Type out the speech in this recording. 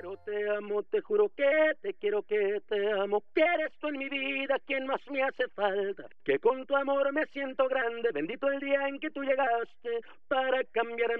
quiero, te amo, te juro que te quiero, que te amo, que eres tú en mi vida quien más me hace falta, que con tu amor me siento grande, bendito el día en que tú llegaste para cambiar